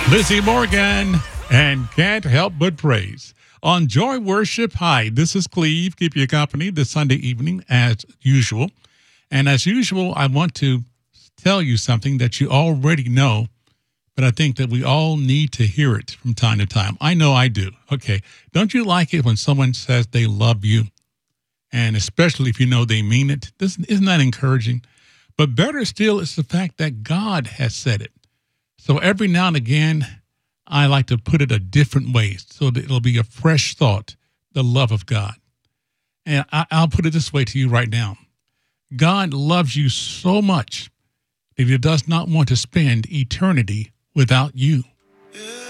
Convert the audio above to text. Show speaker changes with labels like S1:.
S1: Lizzie Morgan and Can't Help But Praise. On Joy Worship, hi, this is Cleve. Keep you company this Sunday evening as usual. And as usual, I want to tell you something that you already know, but I think that we all need to hear it from time to time. I know I do. Okay. Don't you like it when someone says they love you? And especially if you know they mean it. Isn't that encouraging? But better still is the fact that God has said it. So every now and again, I like to put it a different way so that it'll be a fresh thought, the love of God. And I'll put it this way to you right now. God loves you so much that he does not want to spend eternity without you.